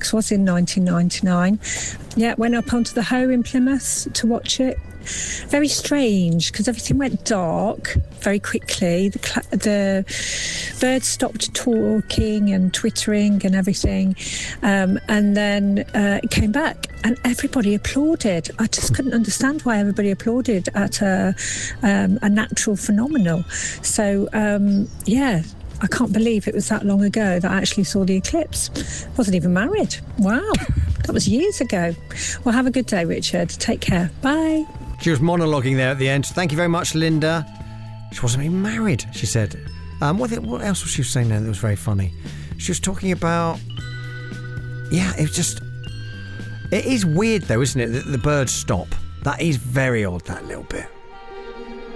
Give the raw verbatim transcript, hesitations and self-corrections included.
eclipse was in nineteen ninety-nine. Yeah, went up onto the Hoe in Plymouth to watch it. Very strange, because everything went dark very quickly. The, cl- the birds stopped talking and twittering and everything. Um, and then uh, it came back and everybody applauded. I just couldn't understand why everybody applauded at a, um, a natural phenomenon. So, um, yeah. I can't believe it was that long ago that I actually saw the eclipse. Wasn't even married. Wow. That was years ago. Well, have a good day, Richard. Take care. Bye. She was monologuing there at the end. Thank you very much, Linda. She wasn't even married, she said. Um, what, what else was she saying there that was very funny? She was talking about... Yeah, it was just... It is weird, though, isn't it, that the birds stop. That is very odd, that little bit.